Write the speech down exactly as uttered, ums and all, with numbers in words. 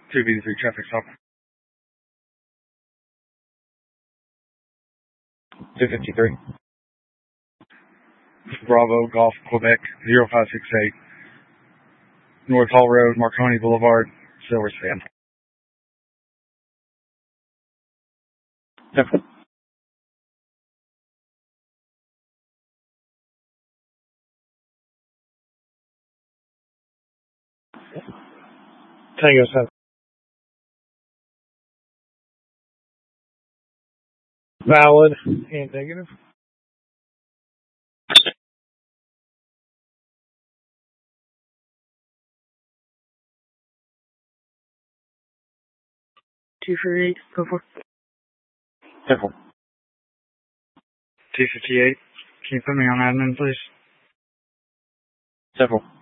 two B three traffic stop. two fifty-three. Bravo, Golf, Quebec, zero five six eight. North Hall Road, Marconi Boulevard, Silver Span. Yep. Tango seven. Valid and negative. two forty-eight, go for it. Careful. two fifty-eight, can you put me on admin, please? Several.